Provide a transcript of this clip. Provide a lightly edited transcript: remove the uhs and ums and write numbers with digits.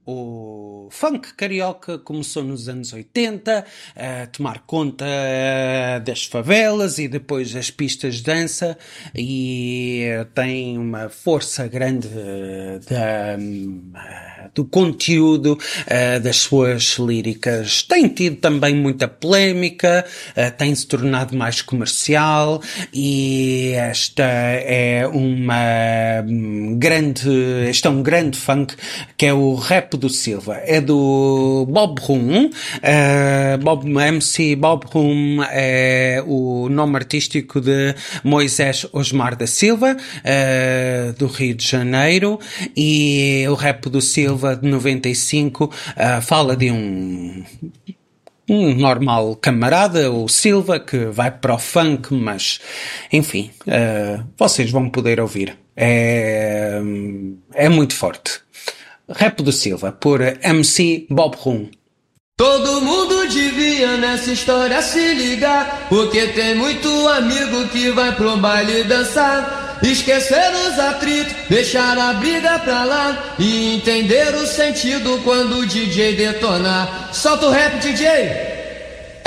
O funk carioca começou nos anos 80 a tomar conta das favelas e depois as pistas de dança, e tem uma força grande do conteúdo das suas líricas. Tem tido também muita polémica, tem-se tornado mais comercial, e este é um grande funk que é o Rap do Silva. É do Bob Rum. MC Bob Rum é o nome artístico de Moisés Osmar da Silva, do Rio de Janeiro, e o Rap do Silva de 95 fala de um normal camarada, o Silva, que vai para o funk, mas enfim, vocês vão poder ouvir. É muito forte. Rap do Silva, por MC Bob Rum. Todo mundo devia nessa história se ligar, porque tem muito amigo que vai pro baile dançar. Esquecer os atritos, deixar a briga pra lá e entender o sentido quando o DJ detonar. Solta o rap, DJ!